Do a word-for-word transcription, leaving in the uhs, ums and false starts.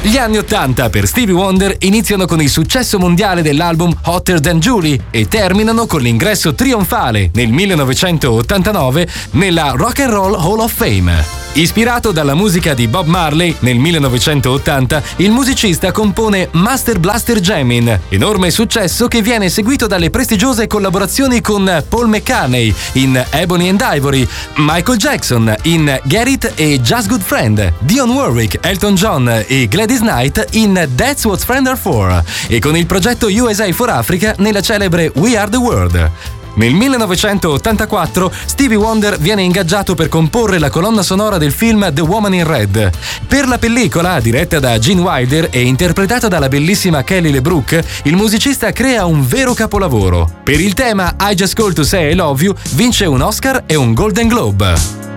Gli anni ottanta per Stevie Wonder iniziano con il successo mondiale dell'album Hotter Than Julie e terminano con l'ingresso trionfale nel millenovecentottantanove nella Rock and Roll Hall of Fame. Ispirato dalla musica di Bob Marley, nel millenovecentottanta il musicista compone Master Blaster Jamin, enorme successo che viene seguito dalle prestigiose collaborazioni con Paul McCartney in Ebony and Ivory, Michael Jackson in Get It e Just Good Friend, Dionne Warwick, Elton John e Gladys Knight in That's What Friends Are For e con il progetto U S A for Africa nella celebre We Are The World. Nel millenovecentottantaquattro Stevie Wonder viene ingaggiato per comporre la colonna sonora del film The Woman in Red. Per la pellicola, diretta da Gene Wilder e interpretata dalla bellissima Kelly LeBrook, il musicista crea un vero capolavoro. Per il tema I Just Called to Say I Love You vince un Oscar e un Golden Globe.